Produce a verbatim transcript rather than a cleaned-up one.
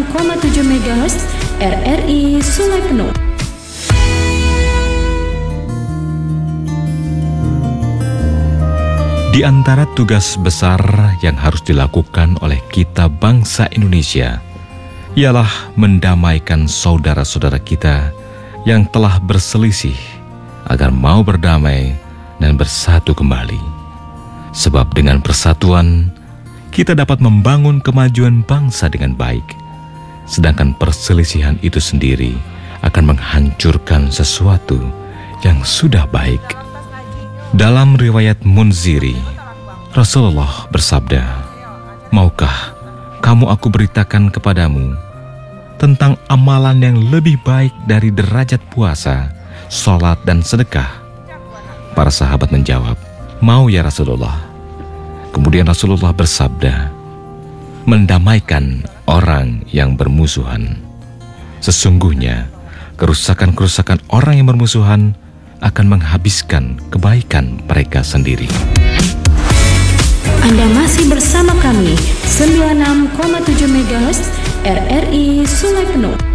koma tujuh megahertz R R I Sungai Penuh. Di antara tugas besar yang harus dilakukan oleh kita bangsa Indonesia ialah mendamaikan saudara-saudara kita yang telah berselisih agar mau berdamai dan bersatu kembali. Sebab dengan persatuan, kita dapat membangun kemajuan bangsa dengan baik. Sedangkan perselisihan itu sendiri akan menghancurkan sesuatu yang sudah baik. Dalam riwayat Munziri, Rasulullah bersabda, "Maukah kamu aku beritakan kepadamu tentang amalan yang lebih baik dari derajat puasa, sholat, dan sedekah?" Para sahabat menjawab, "Mau ya Rasulullah." Kemudian Rasulullah bersabda, "Mendamaikan orang yang bermusuhan. Sesungguhnya kerusakan-kerusakan orang yang bermusuhan akan menghabiskan kebaikan mereka sendiri." Anda masih bersama kami sembilan puluh enam koma tujuh megahertz R R I Sungai Penuh.